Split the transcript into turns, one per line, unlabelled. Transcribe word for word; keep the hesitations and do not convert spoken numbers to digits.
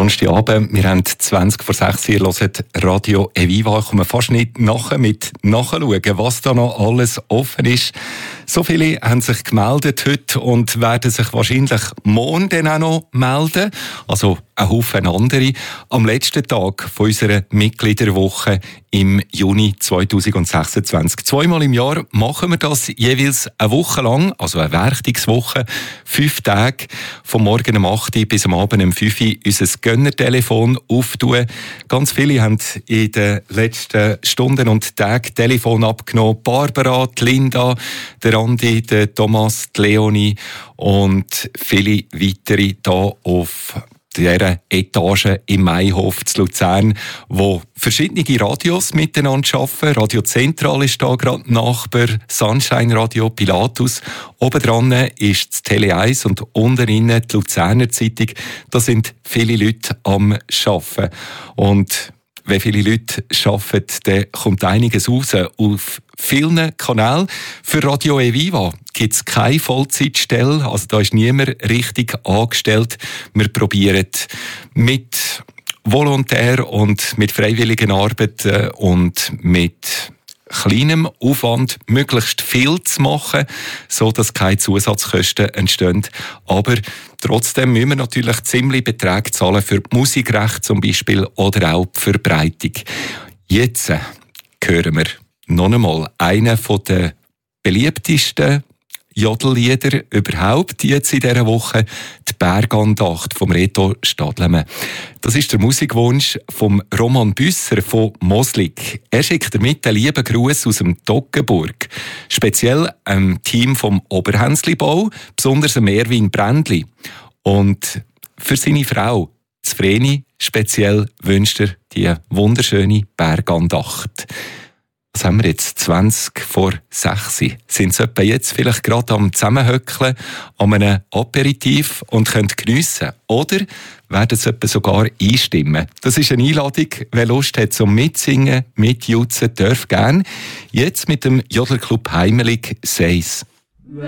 Donnerstagabend, wir haben zwanzig vor sechs, ihr hört Radio Eviva. Ich komme fast nicht nachher mit nachschauen, was da noch alles offen ist. So viele haben sich gemeldet heute und werden sich wahrscheinlich morgen dann auch noch melden. Also ein Haufen andere. Am letzten Tag von unserer Mitgliederwoche im Juni zweitausendsechsundzwanzig. Zweimal im Jahr machen wir das jeweils eine Woche lang, also eine Werktungswoche, fünf Tage, vom Morgen um acht Uhr bis am Abend um fünf Uhr unser Gönnertelefon auftun. Ganz viele haben in den letzten Stunden und Tagen Telefon abgenommen. Barbara, die Linda, der Andi, der Thomas, die Leonie und viele weitere hier auf dieser Etage im Maihof zu Luzern, wo verschiedene Radios miteinander arbeiten. Radio Zentral ist da gerade Nachbar, Sunshine Radio, Pilatus. Oben dran ist das Tele eins und unten innen die Luzerner Zeitung. Da sind viele Leute am Arbeiten. Und wenn viele Leute arbeiten, dann kommt einiges raus. Auf vielen Kanälen. Für Radio Eviva gibt es keine Vollzeitstelle, also da ist niemand richtig angestellt. Wir probieren mit Volontär und mit freiwilligen Arbeit und mit kleinem Aufwand möglichst viel zu machen, so dass keine Zusatzkosten entstehen. Aber trotzdem müssen wir natürlich ziemlich Beträge zahlen für die Musikrechte zum Beispiel oder auch die Verbreitung. Jetzt hören wir noch einmal einen der beliebtesten Jodellieder überhaupt jetzt in dieser Woche, die Bergandacht vom Reto Stadlemann. Das ist der Musikwunsch vom Roman Büsser von Moslig. Er schickt damit einen lieben Gruß aus dem Toggenburg. Speziell einem Team vom Oberhänslibau, besonders dem Erwin Brändli. Und für seine Frau, die Vreni, speziell wünscht er die wunderschöne Bergandacht. Was haben wir jetzt? zwanzig vor sechs. Sind Sie etwa jetzt vielleicht gerade am Zusammenhöckeln, an einem Aperitif und können geniessen? Oder werden Sie etwa sogar einstimmen? Das ist eine Einladung. Wer Lust hat zum Mitsingen, Mitjutzen, darf gern. Jetzt mit dem Jodelclub Heimelig «Seis».